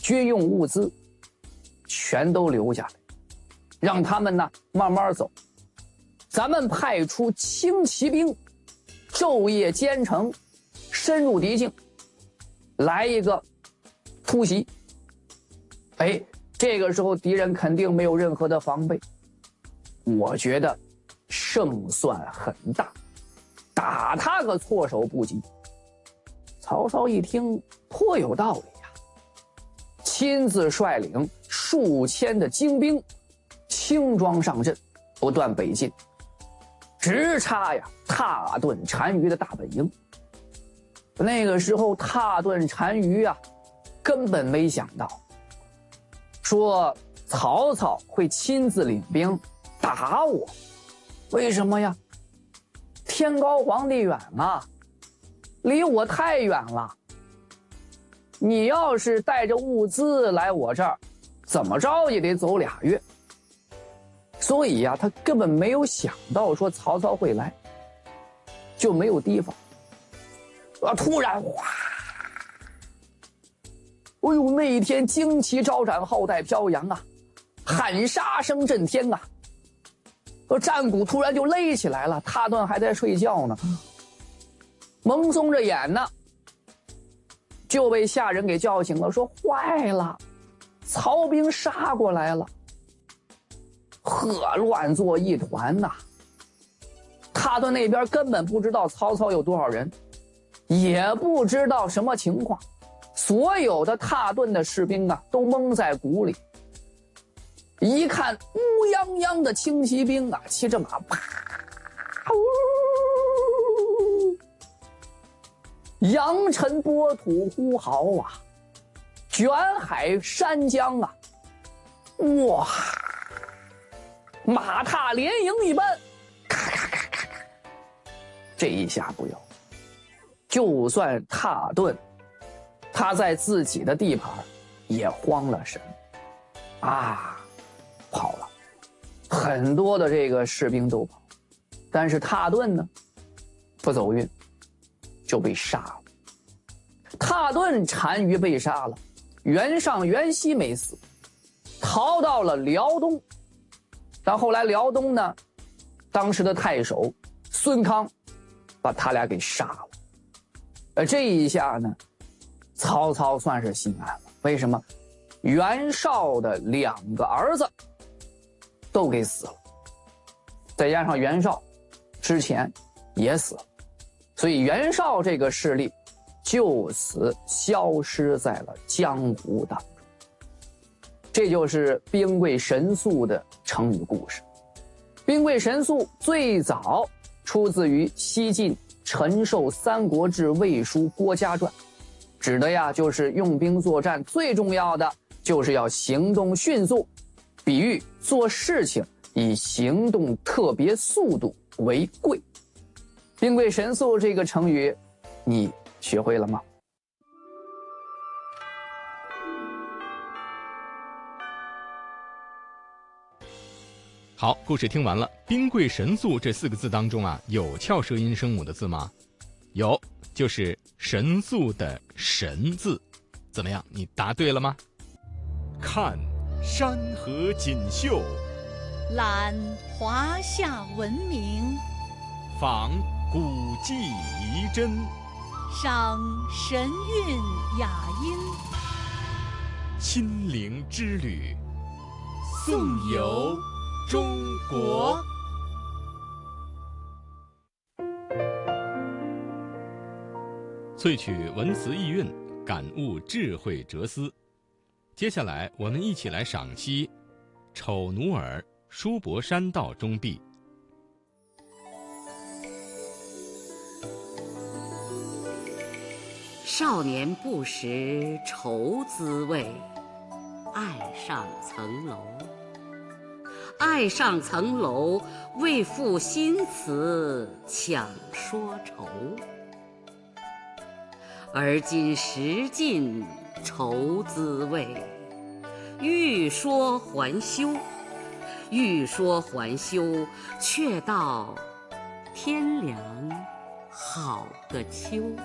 军用物资全都留下来，让他们呢慢慢走。咱们派出轻骑兵，昼夜兼程，深入敌境，来一个突袭。哎，这个时候敌人肯定没有任何的防备，我觉得胜算很大，打他个措手不及。曹操一听颇有道理呀，亲自率领数千的精兵轻装上阵，不断北进，直插呀蹋顿单于的大本营。那个时候蹋顿单于啊根本没想到说曹操会亲自领兵打我，为什么呀？天高皇帝远啊，离我太远了。你要是带着物资来我这儿，怎么着也得走2月。所以呀，他根本没有想到说曹操会来，就没有提防。突然哗！哎呦，那一天旌旗招展，号带飘扬啊，喊杀声震天啊！战鼓突然就擂起来了，蹋顿还在睡觉呢，蒙松着眼呢，就被下人给叫醒了，说坏了，曹兵杀过来了。乱作一团呐！蹋顿那边根本不知道曹操有多少人，也不知道什么情况，所有的蹋顿的士兵啊都蒙在鼓里。一看乌泱泱的轻骑兵啊，骑着马，啪，扬尘波土呼号啊，卷海山江啊，哇，马踏连营一般，咔咔咔咔咔，这一下不要，就算蹋顿他在自己的地盘也慌了神啊，跑了，很多的这个士兵都跑，但是蹋顿呢不走运，就被杀了。蹋顿单于被杀了，袁尚、袁熙没死，逃到了辽东。但后来辽东呢，当时的太守孙康把他俩给杀了。这一下呢，曹操算是心安了。为什么？袁绍的2个儿子都给死了，再加上袁绍之前也死了，所以袁绍这个势力就此消失在了江湖当中。这就是兵贵神速的成语故事。兵贵神速最早出自于西晋陈寿《三国志·魏书·郭嘉传，指的呀就是用兵作战最重要的就是要行动迅速，比喻做事情以行动特别速度为贵。兵贵神速这个成语你学会了吗？ 好，故事听完了。兵贵神速这4个字当中啊，有翘舌音声母的字吗？有，就是神速的神字。怎么样，你答对了吗？看山河锦绣， 览华夏文明， 访古迹遗珍， 赏神韵雅音， 亲临之旅，颂游中国。萃取文词意蕴，感悟智慧哲思。接下来我们一起来赏析丑奴儿书博山道中壁。 少年不识愁滋味，爱上层楼。爱上层楼，为赋新词强说愁。而今识尽愁滋味，欲说还休，欲说还休，却道天凉好个秋。